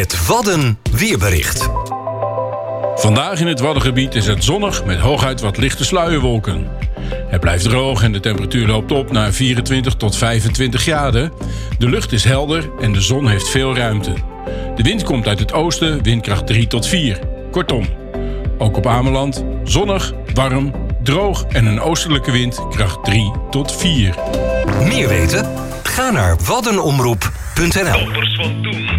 Het Wadden weerbericht. Vandaag in het Waddengebied is het zonnig met hooguit wat lichte sluierwolken. Het blijft droog en de temperatuur loopt op naar 24 tot 25 graden. De lucht is helder en de zon heeft veel ruimte. De wind komt uit het oosten, windkracht 3 tot 4. Kortom, ook op Ameland zonnig, warm, droog en een oostelijke wind kracht 3 tot 4. Meer weten? Ga naar waddenomroep.nl. Dokters van Toen.